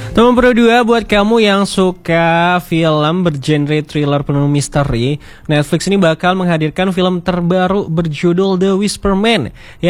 Nomor dua, buat kamu yang suka film bergenre thriller penuh misteri, Netflix ini bakal menghadirkan film terbaru berjudul The Whisper Man